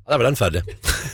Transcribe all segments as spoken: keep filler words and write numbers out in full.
Der var den ferdig.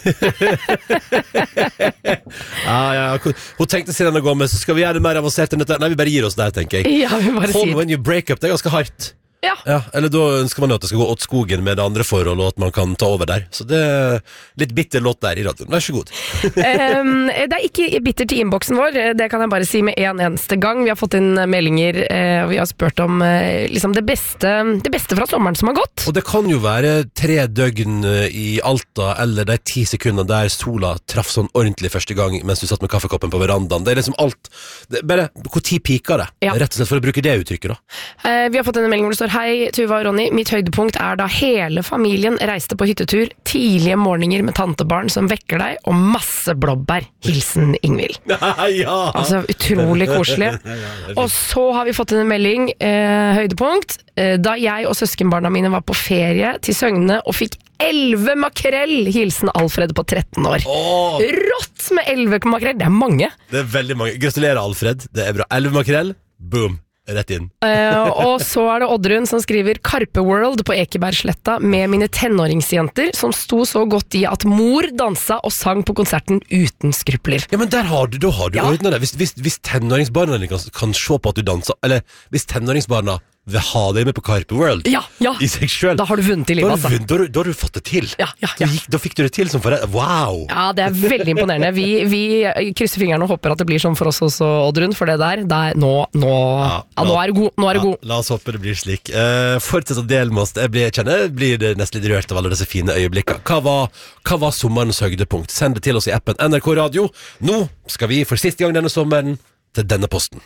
ja, ja, hun tenkte siden å gå med, så skal vi gjøre det mer avansert enn dette. Nei, vi bare gir oss der, tenker jeg. Ja, vi bare Home sier when you break up, det er ganske hardt. Ja. ja. Eller da ønsker man jo at det skal gå åt skogen med det andre forhold, og at man kan ta over der. Så det er litt bitter låt der i radioen. Vær så god. um, det er ikke bitter til innboksen vår, det kan jeg bare si med en eneste gang. Vi har fått inn meldinger, og vi har spurt om liksom det beste, det beste fra sommeren som har gått. Og det kan jo være tre døgn i Alta, eller de ti sekunder der sola traff sånn ordentlig første gang mens du satt med kaffekoppen på verandaen. Det er liksom alt. Det, bare, hvor tid piker det? Ja. Rett og slett for å bruke det uttrykket da. Uh, vi har fått en melding hvor det står: Hei, Tuva og Ronny. Mitt høydepunkt er da hele familien reiste på hyttetur, tidlige morgener med tantebarn som vekker deg, og masse blåbær. Hilsen Ingvild. ja. Altså, utrolig koselig. Og så har vi fått en melding, eh, høydepunkt, eh, da jeg og søskenbarna mine var på ferie til Søgne og fikk elleve makrell. Hilsen Alfred på tretten år. Åh. Rått med elleve makrell, det er mange. Det er veldig mange. Gratulerer, Alfred. Det er bra. elleve makrell, boom. Rett inn. uh, og så er det Oddrun som skriver Karpe World på Ekebergsletta med mine tenåringsjenter som sto så godt i at mor dansa og sang på konserten uten skrupler. Ja, men der har du, da har du ja. ordnet det. Hvis, hvis, hvis tenåringsbarna kan, kan se på at du danser, eller hvis tenåringsbarna vil ha deg med på Karpe World ja, ja. i seg selv, da har du vunnet i livet, altså. Da, da, da har du fått det til. Ja, ja, ja. Da, gikk, da fikk du det til som foreldre. Wow! Ja, det er veldig imponerende. Vi, vi krysser fingrene og håper at det blir sånn for oss også, Oddrun, for det der, det er, nå, nå, ja, ja, nå er det god. Nå er det god. La oss håpe det blir slik. Uh, fortsett å dele med oss. Jeg blir, kjenner, jeg blir nesten litt rørt av alle disse fine øyeblikkene. Hva var, hva var sommerens høydepunkt? Send det til oss i appen N R K Radio. Nå skal vi for siste gang denne sommeren til denne posten.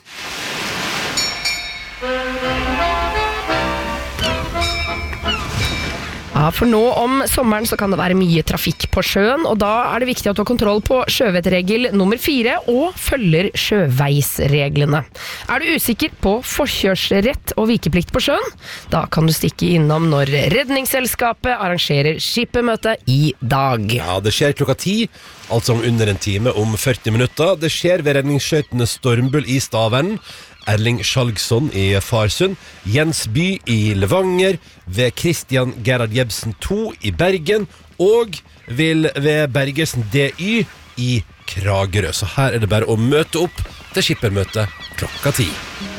Ja, for nå om sommeren så kan det være mye trafikk på sjøen, og da er det viktig at du har kontroll på sjøvettregel nummer fire og følger sjøveisreglene. Er du usikker på forkjørsrett og vikeplikt på sjøen? Da kan du stikke innom når Redningsselskapet arrangerer skippermøte i dag. Ja, det skjer klokka ti, altså om under en time, om førti minutter. Det skjer ved redningsskøytene Stormbull i Stavern, Erling Skjalgsson i Farsund, Jens By i Levanger, ved Christian Gerhard Jebsen to i Bergen, og vil ved Bergersen D Y i Kragerø. Så her er det bare å møte opp til skippermøte klokka ti.